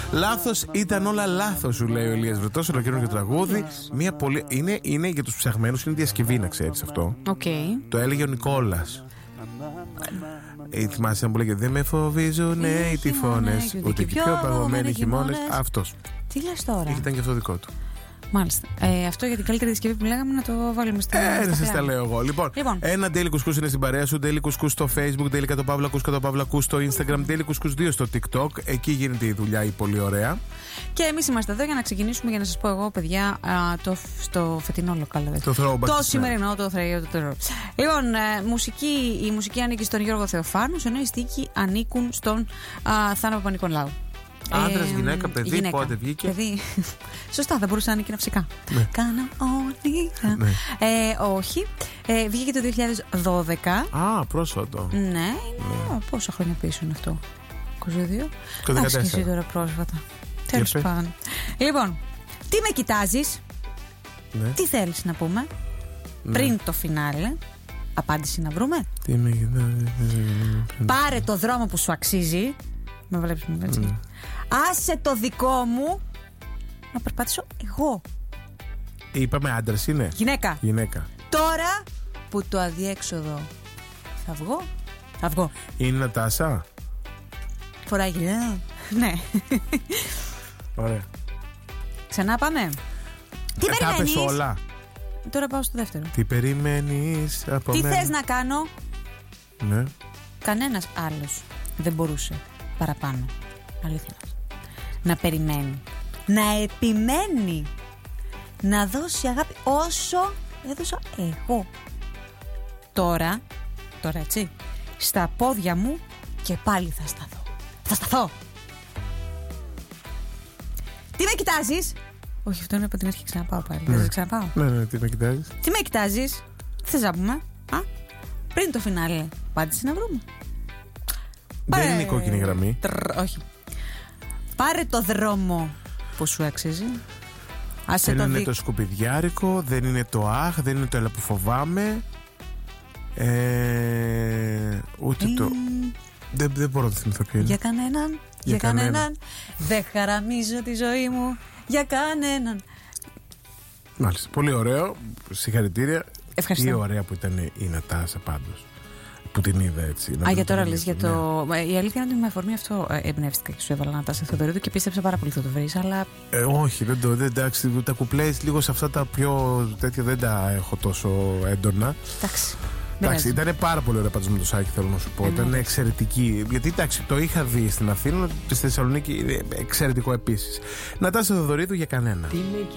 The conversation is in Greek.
Λάθος ήταν όλα λάθος, σου λέει ο Ηλίας Βρετός, ολοκλήρωνο και τραγούδι. Μια πολύ... είναι για τους ψαγμένους, είναι διασκευή, να ξέρεις αυτό. Το έλεγε ο Νικόλας. Θυμάσαι να μου λέγε δεν με φοβίζουν οι τυφώνες, ούτε και πιο παγωμένοι χειμώνες. Αυτός. Τι λες τώρα? Ήταν και αυτό δικό του. Μάλιστα. Αυτό για την καλύτερη διασκευή που λέγαμε να το βάλουμε στα. Σας τα λέω εγώ. Λοιπόν, ένα Daily Couscous είναι στην παρέα σου. Daily Couscous στο Facebook, Daily _Couscous στο Instagram, Daily Couscous 2 στο TikTok. Εκεί γίνεται η δουλειά η πολύ ωραία. Και εμείς είμαστε εδώ για να ξεκινήσουμε, για να σας πω εγώ, παιδιά, στο φετινό λοκάλ. Το σημερινό, το θρέιο. Λοιπόν, η μουσική ανήκει στον Γιώργο Θεοφάνου, ενώ οι στίχοι ανήκουν στον Θάνο Παπα-Νικολάου. Άντρας, γυναίκα, παιδί, γυναίκα. πότε βγήκε? Παιδί. Σωστά, θα μπορούσε να είναι και ναυσικά. Ναι. Κάνω όνειρα. Ναι. Όχι. Βγήκε το 2012. Α, πρόσφατο. Ναι. Πόσα χρόνια πίσω είναι αυτό? 22. Το 14. Άσχεση τώρα πρόσφατα. Τέλος πάντων. Λοιπόν, τι με κοιτάζεις? Ναι. Τι θέλεις να πούμε? Ναι. Πριν το φινάλε. Απάντηση να βρούμε. Τι με κοιτάζεις? Πάρε το δρόμο που σου αξίζει. Με βλέπεις μου έτσι. Ναι. Άσε το δικό μου να περπατήσω εγώ. Είπαμε άντρας είναι? Γυναίκα. Τώρα που το αδιέξοδο θα βγω. Είναι η Νατάσα? Φοράει γυναίκα. Ναι. Ωραία. Ξανά πάμε. Τι περιμένεις? Όλα. Τώρα πάω στο δεύτερο. Τι περιμένεις από μένα? Τι θες να κάνω? Ναι. Κανένας άλλος δεν μπορούσε παραπάνω. Αλήθεια. Να περιμένει. Να επιμένει. Να δώσει αγάπη όσο έδωσα εγώ. Τώρα έτσι, στα πόδια μου και πάλι θα σταθώ. Τι με κοιτάζεις? Όχι, αυτό είναι από την αρχή, ξαναπάω πάλι. Ναι. Δεν ξαναπάω. Ναι, τι με κοιτάζεις? Τι με κοιτάζεις? Τι θες να πούμε? Πριν το φινάλε, απάντηση να βρούμε. Δεν είναι η κόκκινη γραμμή. Όχι. Πάρε το δρόμο που σου αξίζει. Δεν είναι το σκουπιδιάρικο, δεν είναι το αχ, δεν είναι το έλα που φοβάμαι. Ούτε το... Δεν μπορώ να το θυμηθώ ποιο είναι. Για κανέναν. Δεν χαραμίζω τη ζωή μου για κανέναν. Μάλιστα, πολύ ωραίο. Συγχαρητήρια. Ευχαριστώ. Τι ωραία που ήταν η Νατάσα πάντως, που την είδα έτσι. Για τώρα λες για το... Η αλήθεια είναι ότι με αφορμή αυτό εμπνεύστηκα και σου έβαλα Νατάσα Θεοδωρίδου και πίστεψα πάρα πολύ θα το βρεις, αλλά... Όχι, εντάξει, τα κουπλές λίγο σε αυτά τα πιο τέτοια δεν τα έχω τόσο έντονα. Εντάξει, ήταν πάρα πολύ ωραία πάντως με το Σάκη, θέλω να σου πω. Ήταν εξαιρετική. Γιατί εντάξει, το είχα δει στην Αθήνα, στη Θεσσαλονίκη είναι εξαιρετικό επίσης. Νατάσα Θεοδωρίδου για κανένα.